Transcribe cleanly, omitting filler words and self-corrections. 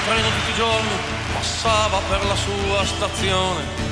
treno tutti i giorni passava per la sua stazione.